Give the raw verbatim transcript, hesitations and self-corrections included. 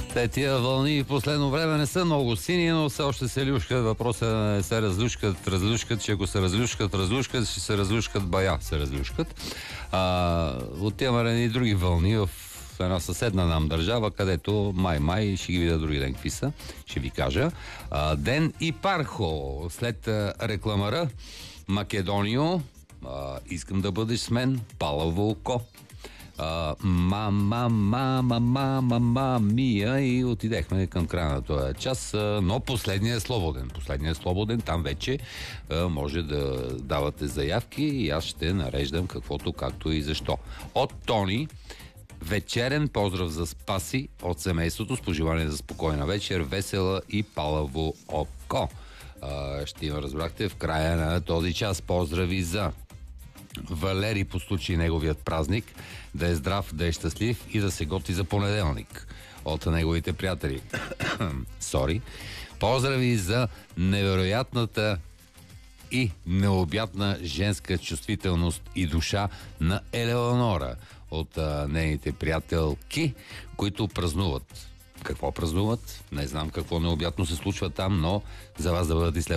Те тия вълни в последно време не са много сини, но все още се люшкат. Въпросът е да не се разлюшкат, разлюшкат, че ако се разлюшкат, разлюшкат, ще се разлюшкат, бая се разлюшкат. А, отиваме и други вълни в една съседна нам държава, където май-май, ще ги видя други ден какви са, ще ви кажа. А, Ден и Пархо, след а, рекламара, Македонио, а, искам да бъдеш с мен, Палаво око. Мама, мама, мама, мама, мия и отидехме към края на този час, но последният е свободен. Последният е свободен, там вече може да давате заявки и аз ще нареждам каквото, както и защо. От Тони, вечерен поздрав за Спаси от семейството с пожелание за спокойна вечер, весела и палаво око. Ще има, разбрахте, в края на този час поздрави за Валери по случай неговият празник, да е здрав, да е щастлив и да се готи за понеделник от неговите приятели. Сори. Поздрави за невероятната и необятна женска чувствителност и душа на Елеонора от а, нейните приятелки, които празнуват. Какво празнуват? Не знам какво необятно се случва там, но за вас да бъдат изследвани.